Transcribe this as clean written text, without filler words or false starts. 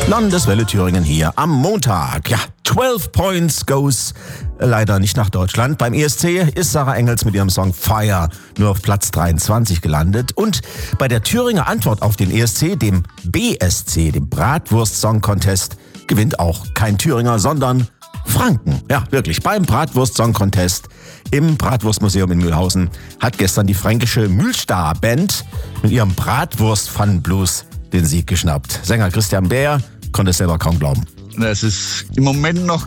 Landeswelle Thüringen hier am Montag. Ja, 12 Points goes leider nicht nach Deutschland. Beim ESC ist Sarah Engels mit ihrem Song Fire nur auf Platz 23 gelandet. Und bei der Thüringer Antwort auf den ESC, dem BSC, dem Bratwurst Song Contest, gewinnt auch kein Thüringer, sondern Franken. Ja, wirklich. Beim Bratwurst Song Contest im Bratwurstmuseum in Mühlhausen hat gestern die fränkische Mühlstar Band mit ihrem Bratwurst Fun Blues den Sieg geschnappt. Sänger Christian Bär konnte es selber kaum glauben. Es ist im Moment noch